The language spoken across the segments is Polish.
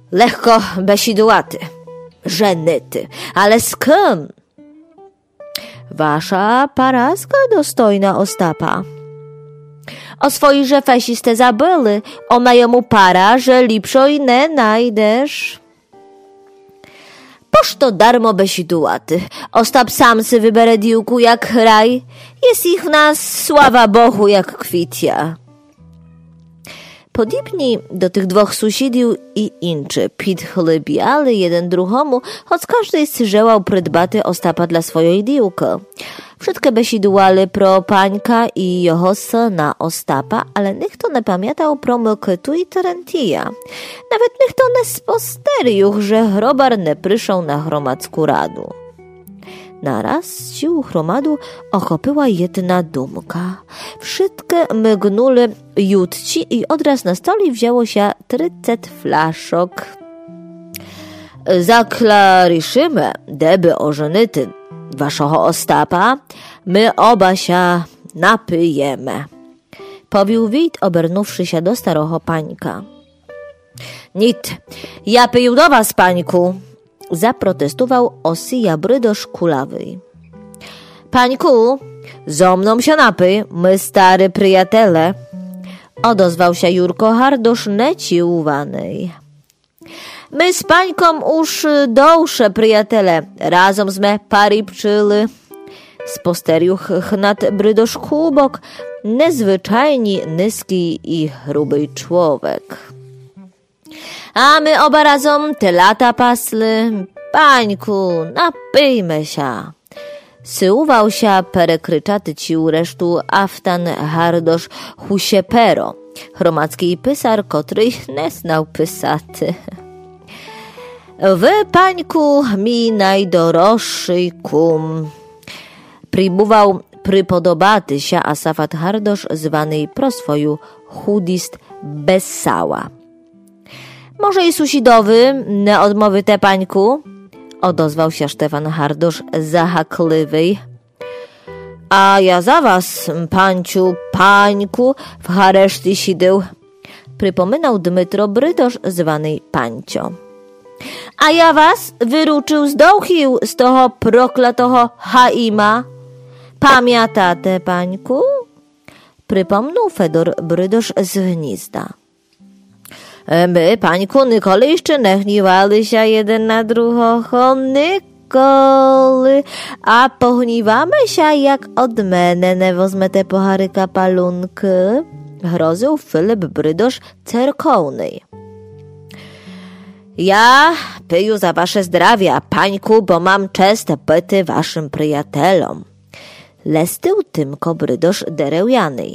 Lekko besidłaty, żenyty, ale z kim? Wasza parazka dostojna Ostapa. O swoi że fesiste zabyli, o mojemu para, że lipszo i nie najdesz. Poż to darmo besidłaty. Ostap sam sy wybere diłku jak raj. Jest ich w nas, sława Bohu, jak kwitia. Podobni do tych dwóch sąsiedów i inczy pitchli ale jeden druhomu, choć każdy żełał prydbaty Ostapa dla swojej diłki. Wszystkie besidłali pro pańka i jeho syna Ostapa, ale nikt nie pamiętał pro Mykytu i Terentija. Nawet nikt nie sposterił, że Hrobar nie przyszł na hromadzku radu. Naraz sił hromadu ochopyła jedna dumka. Wszystkie mygnuli jutci i odraz na stoli wzięło się 30 flaszok. Zaklaryszymy, deby ożenyty waszego Ostapa, my oba się napijemy. Powił wit, obernówszy się do starego pańka. Nit, ja piję do was, pańku, zaprotestował Osija Brydosz Kulawy. Pańku, zo mną się napij, my stary przyjatele, odozwał się Jurko Hardosz neciuwanej. My z pańką już dłuższe przyjatele, razem sme pari pczyli. Sposterił chnat Brydosz Kubok, niezwyczajnie niski i gruby człowiek. A my oba razem te lata pasli. Pańku, napijmy się. Syłował się perekryczaty ci resztu Aftan Hardosz Husiepero, hromadzki pysar, który nie znał pysaty. Wy, pańku, mi najdoroższy kum. Przybywał przypodobaty się Asafat Hardosz, zwany pro swoju chudist bez sała. Może i susidowy, nie odmowy te, pańku? Odozwał się Stefan Hardosz zahakliwy. A ja za was, panciu, pańku, w hareszty sidył, przypominał Dmytro Brydosz, zwany Pancio. A ja was wyruczył z dołchił z toho proklatego Haima. Pamiętate, pańku? Przypomniał Fedor Brydosz z gniezda. My, pańku, nikoli jeszcze nie gniewali się jeden na drugiego, nikoli. A pogniewamy się, jak od mnie nie wezmete pocharyka palunki, groził Filip Brydosz cerkowny. Ja piję za wasze zdrowia, pańku, bo mam czest byty waszym przyjatelom. Lestył Tymko Brydosz Derewiany.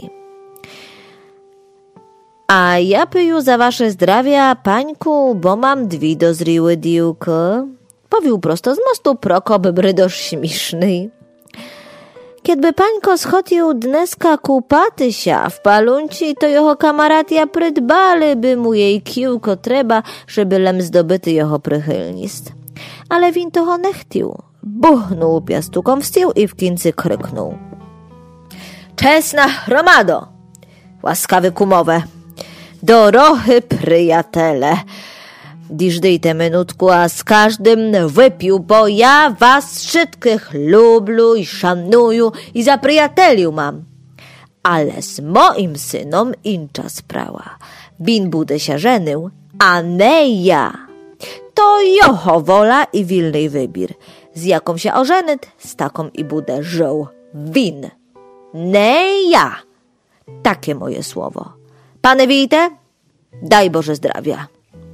A ja piję za wasze zdrowia, pańku, bo mam dwie dozriły diłki. Powił prosto z mostu Prokop Brydosz śmieszny. Kiedby pańko schodził dneska kupaty się w palunci, to jeho kamaratia prydbali by mu jej kiłko trzeba, żeby lem zdobyty jeho przychylnist. Ale win toho nie chciał. Buchnął piastuką w tył i w końcu kryknął. Czesna hromado, łaskawy kumowe, dorohy przyjatele, dziś dejte minutku, a z każdym wypił, bo ja was wszystkich lubię i szanuję i za przyjateliu mam. Ale z moim synom incza sprawa. Bin bude się żenił, a nie ja. To jeho wola i wilnej wybór. Z jaką się ożenyt, z taką i bude żył. Win. Nie ja. Takie moje słowo. Panie wite, daj Boże zdrowia.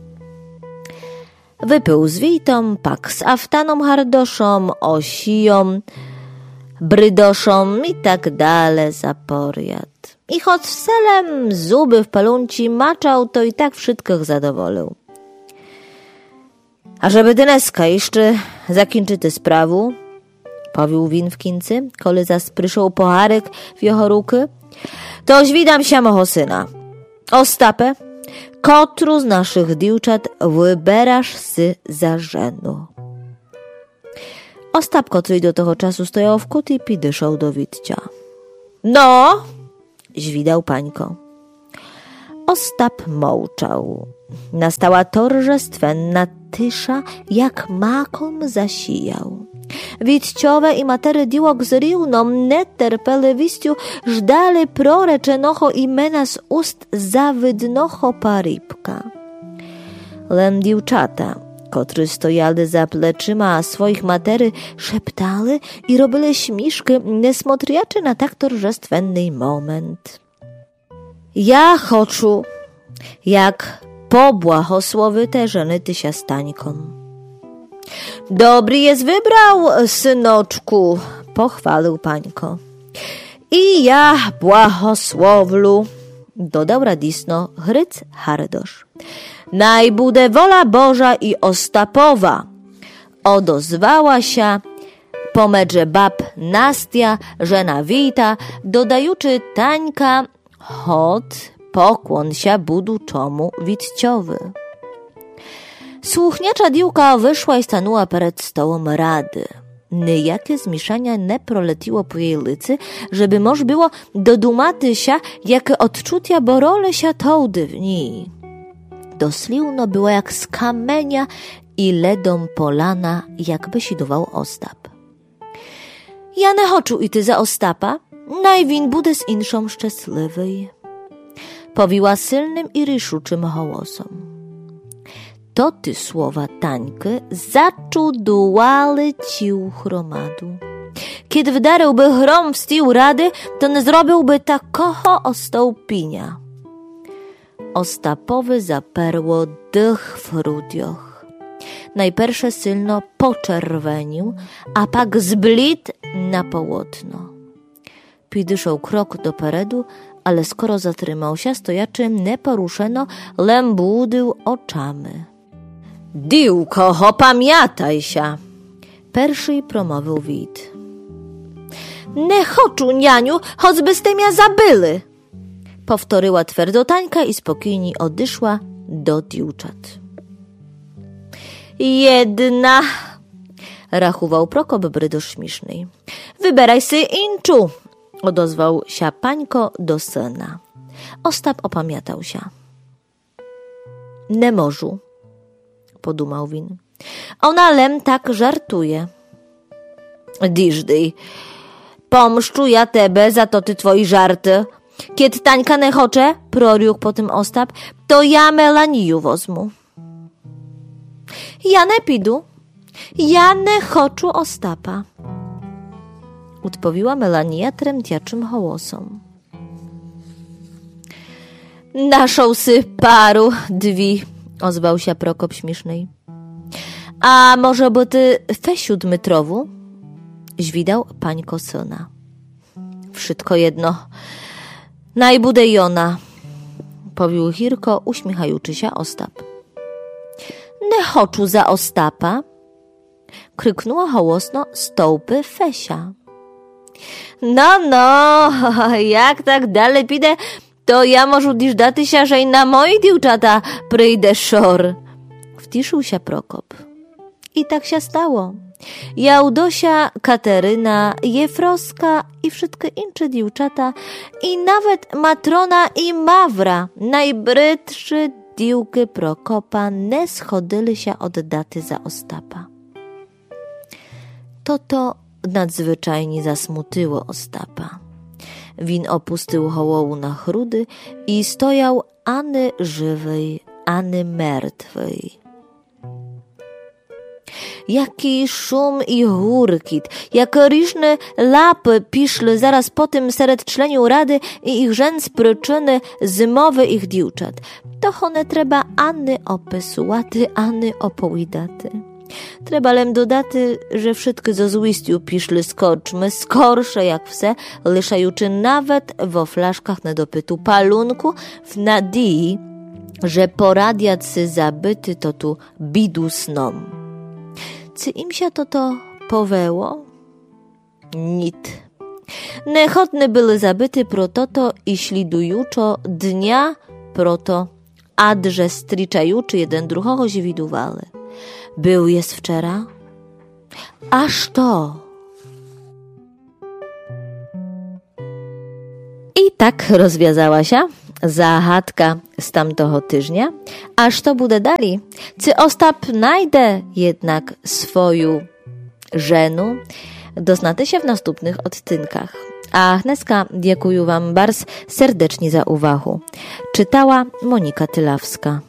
Wypił z witą, pak z Aftaną Hardoszą, Osiją, Brydoszą i tak dalej za poriad. I choć selem zuby w palunci maczał, to i tak wszystkich zadowolił. A żeby dneska jeszcze zakończyć sprawę, powił win w kincy, kole zaspryszał poharek w jeho ruky, to zwidam się moho syna. Ostapę, kotru z naszych dziewczat wyberasz sy za żenu. Ostap, który do tego czasu stojał w kut i pidyszał do Witcia. No, zwidał pańko. Ostap mołczał. Nastała torzestwenna tysza, jak makom zasijał. Widciowe i matery diłok z riłnom neterpele wistju żdale prorečenoho imena z ust zawydnoho paripka. Lem diwczata, kotry stojali za pleczyma swoich matery, szeptali i robili śmiszki, nesmotriaczy na tak torzestwenny moment. Ja choczu, jak pobłahosłowite żeny tysia Stańkom. Dobry jest wybrał, synoczku, pochwalił Pańko. I ja błahosłowlu, dodał radisno Hryc Hardosz. Najbude wola Boża i Ostapowa, odozwała się pomedże bab Nastia, żena Wita, dodajuczy Tańka, chod pokłon się budu czomu widciowy. Słuchniacza diłka wyszła i stanęła przed stołem rady. Nijakie zmieszania nie proleciło po jej licy, żeby moż było dodumaty się, jakie odczucia borole się tołdy w niej. Doslivno było jak z kamienia i ledom polana, jakby sidował Ostap. Ja nie choczu i ty za Ostapa, najwin bude z inszą szczęśliwej. Powiła silnym i ryszuczym hołosem. To ty słowa Tańky zaczudowały cił chromadu. Kiedy wdarłby chrom w stíł rady, to nie zrobiłby takoho ostąpienia. Ostapowy zaperło dych w rudioch. Najpierw silno poczerwenił, a pak zblid na połotno. Pidyszał krok do peredu, ale skoro zatrzymał się, stojaczy nieporuszeno, lem błudył oczami. Diłko, opamiętaj się! Perszy promówił Wit. Nie choczu, nianiu, choćbyście mnie zabyli! Powtórzyła twardo Tańka i spokojnie odeszła do diwczat. Jedna, rachował Prokop Brydosz śmiesznej. Wybieraj sy inczu, odezwał się Pańko do syna. Ostap opamiętał się. Nie możu, podumał win. Ona lem tak żartuje. Diżdy, pomszczu ja tebe za to ty twoi żarty. Kiedy Tańka nie chocze, proriuch po tym Ostap, to ja Melaniju wozmu. Ja nie pidu, ja nie choczu Ostapa, odpowiła Melania tremtiaczym hołosem. Naszą sy paru, dwi, ozwał się Prokop śmiesznej. A może by ty Fesiu Dmytrowu? Zwidał Pańko syna. Wszystko jedno. Najbude i ona, powił Hirko, uśmiechajuczy się Ostap. Nie choczu za Ostapa, kryknęła hołosno stołpy Fesia. No, jak tak dalej pidę, to ja może dziś daty się, że i na moi diwczata przyjdę szor. Wciszył się Prokop. I tak się stało. Jałdosia, Kateryna, Jefroska i wszystkie inne diwczata i nawet Matrona i Mawra, najbrzydsze diwki Prokopa, nie schodzili się od daty za Ostapa. To nadzwyczajnie zasmutyło Ostapa. Win opuścił hołowu na chrudy i stojał ani żywej, ani martwej. Jaki szum i hurkit, jak różne lapy piszły zaraz po tym seret człeniu rady i ich rzęs przyczyny zimowy ich diwczat. To one trzeba ani opesułaty, ani opowidaty. Trzeba lem dodaty, że wszystkie zo złistju piszły skoczmy, skorsze jak wse, lyszajuczy nawet wo flaszkach na dopytu palunku w nadziei, że poradiacy zabyty to tu bidu snom. Czy im się to poweło? Nit. Nechotne były zabyty prototo i ślidujuczo dnia proto, adże striczajuczy jeden drugiego się widowali. Był jest wczera? Aż to. I tak rozwiązała się Zagadka z tamtoho tyżnia, aż to bude dali, cy Ostap najdę jednak swoją żenu, doznaty się w następnych odtynkach. A dneska dziękuję wam bardzo serdecznie za uwagę. Czytała Monika Tylawska.